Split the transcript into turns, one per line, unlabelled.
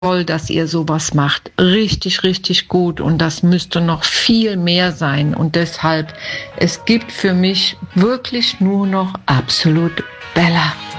toll, dass ihr sowas macht. Richtig, richtig gut. Und das müsste noch viel mehr sein. Und deshalb, es gibt für mich wirklich nur noch absolut Bella.